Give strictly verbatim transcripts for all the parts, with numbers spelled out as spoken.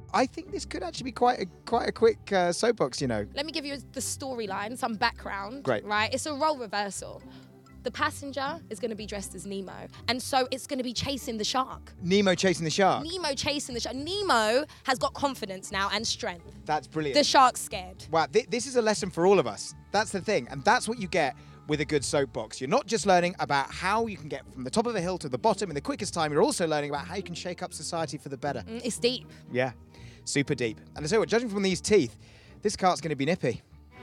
I think this could actually be quite a quite a quick uh, soapbox, you know. Let me give you the storyline, some background. Great. Right? It's a role reversal. The passenger is going to be dressed as Nemo, and so it's going to be chasing the shark. Nemo chasing the shark. Nemo chasing the shark. Nemo has got confidence now and strength. That's brilliant. The shark's scared. Wow, th this is a lesson for all of us. That's the thing, and that's what you get with a good soapbox. You're not just learning about how you can get from the top of a hill to the bottom in the quickest time, you're also learning about how you can shake up society for the better. Mm, it's deep. Yeah, super deep. And I tell you what, judging from these teeth, this cart's going to be nippy.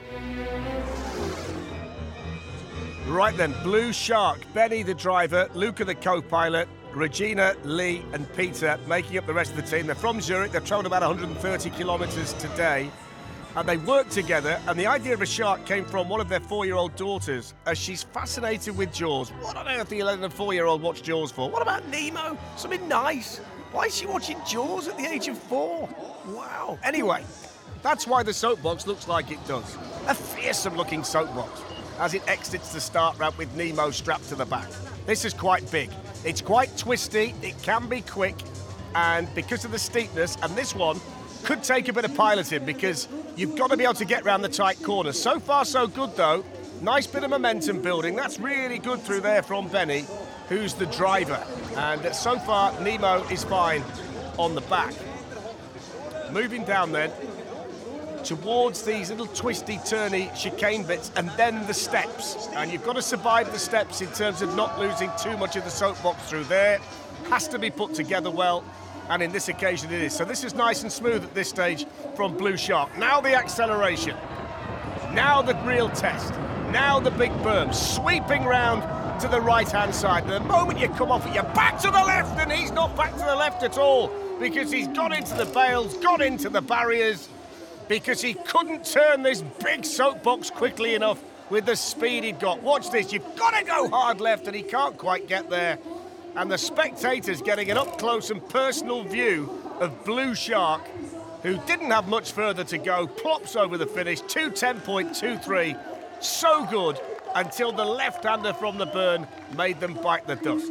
Right then, Blue Shark, Benny the driver, Luca the co-pilot, Regina, Lee and Peter making up the rest of the team. They're from Zurich, they've travelled about one hundred thirty kilometres today, and they work together, and the idea of a shark came from one of their four-year-old daughters, as she's fascinated with Jaws. What on earth are you letting a four-year-old watch Jaws for? What about Nemo? Something nice. Why is she watching Jaws at the age of four? Wow. Anyway, that's why the soapbox looks like it does. A fearsome-looking soapbox, as it exits the start ramp with Nemo strapped to the back. This is quite big. It's quite twisty, it can be quick, and because of the steepness, and this one could take a bit of piloting because you've got to be able to get around the tight corners. So far, so good, though. Nice bit of momentum building. That's really good through there from Benny, who's the driver. And so far, Nemo is fine on the back. Moving down then, towards these little twisty, turny chicane bits, and then the steps. And you've got to survive the steps in terms of not losing too much of the soapbox through there. Has to be put together well, and in this occasion it is. So this is nice and smooth at this stage from Blue Shark. Now the acceleration. Now the real test. Now the big berm, sweeping round to the right-hand side. The moment you come off it, you're back to the left, and he's not back to the left at all, because he's got into the bales, got into the barriers, because he couldn't turn this big soapbox quickly enough with the speed he'd got. Watch this, you've got to go hard left, and he can't quite get there. And the spectators getting an up-close and personal view of Blue Shark, who didn't have much further to go, plops over the finish, two ten point two three. So good, until the left-hander from the burn made them bite the dust.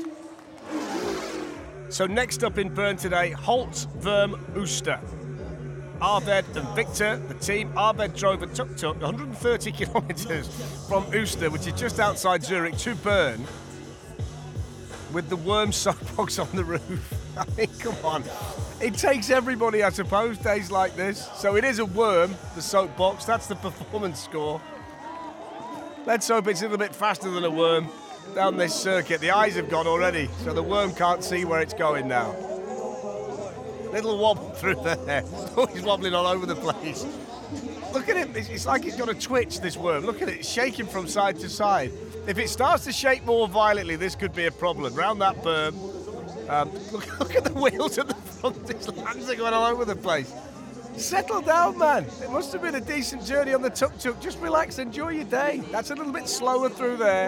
So next up in burn today, Holtz, Verm, Ooster. Arved and Victor, the team. Arved drove a tuk-tuk one hundred thirty kilometres from Ooster, which is just outside Zurich, to Bern, with the worm soapbox on the roof. I mean, come on. It takes everybody, I suppose, days like this. So it is a worm, the soapbox. That's the performance score. Let's hope it's a little bit faster than a worm down this circuit. The eyes have gone already, so the worm can't see where it's going now. Little wobble through there. Oh, he's wobbling all over the place. Look at him. It's like he's got a twitch, this worm. Look at it, it's shaking from side to side. If it starts to shake more violently, this could be a problem. Round that berm. Um, look, look at the wheels at the front. His hands are going all over the place. Settle down, man. It must have been a decent journey on the tuk-tuk. Just relax, enjoy your day. That's a little bit slower through there.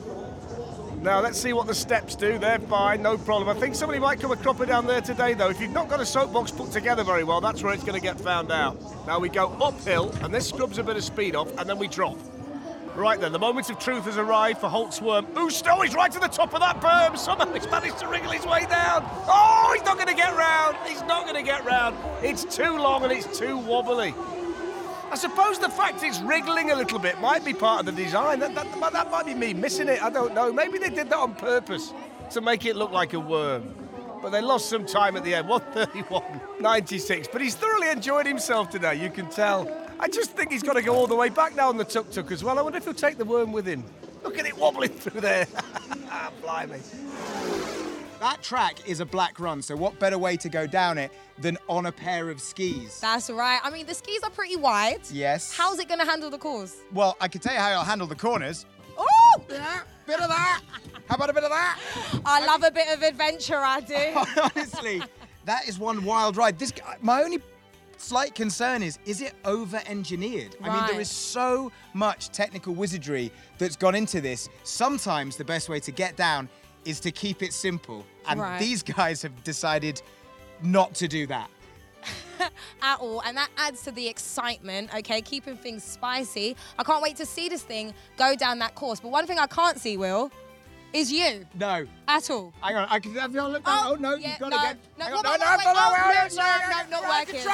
Now, let's see what the steps do. They're fine, no problem. I think somebody might come a cropper down there today, though. If you've not got a soapbox put together very well, that's where it's going to get found out. Now we go uphill, and this scrubs a bit of speed off, and then we drop. Right then, the moment of truth has arrived for Holtz Worm. Ooster, he's right to the top of that berm. Somehow he's managed to wriggle his way down. Oh, he's not going to get round. He's not going to get round. It's too long and it's too wobbly. I suppose the fact it's wriggling a little bit might be part of the design. That, that, that might be me missing it, I don't know. Maybe they did that on purpose to make it look like a worm. But they lost some time at the end, one thirty-one ninety-six. But he's thoroughly enjoyed himself today, you can tell. I just think he's got to go all the way back now on the tuk-tuk as well. I wonder if he'll take the worm with him. Look at it wobbling through there. Blimey. That track is a black run, so what better way to go down it than on a pair of skis? That's right. I mean, the skis are pretty wide. Yes. How's it going to handle the course? Well, I can tell you how I'll handle the corners. Oh! Yeah, bit of that. How about a bit of that? I love a bit of adventure, I do. Honestly, that is one wild ride. This, my only slight concern is, is it over-engineered? Right. I mean, there is so much technical wizardry that's gone into this. Sometimes the best way to get down is to keep it simple. And Right. these guys have decided not to do that. At all, and that adds to the excitement, okay, keeping things spicy. I can't wait to see this thing go down that course. But one thing I can't see, Will, is you. No. At all. Hang on, I can have you look. Oh, oh no, yeah, you've got no, to get. No, hang no, on, no, no, no, no, wait, no, oh, no, no, no, no, no, not no, working.